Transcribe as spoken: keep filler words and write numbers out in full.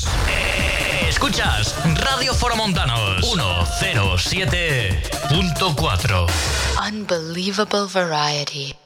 Montanos. Escuchas Radio Foromontanos ciento siete punto cuatro. Unbelievable variety.